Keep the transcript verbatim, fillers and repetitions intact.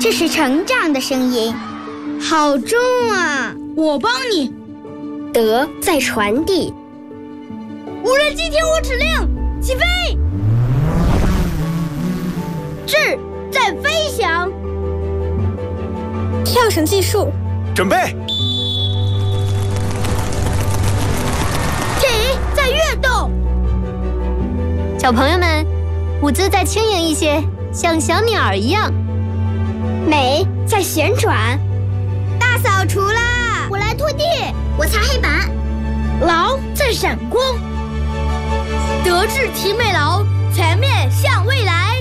这是成长的声音，好重啊！ 我帮你。 德在传递。 无人机听我指令，起飞！智在飞翔。 跳绳计数， 准备。 体在跃动。 小朋友们，舞姿再轻盈一些，像小鸟儿一样。 美在旋转。 大扫除啦！ 我来拖地，我擦黑板。 劳在闪光。德智体美劳，全面向未来。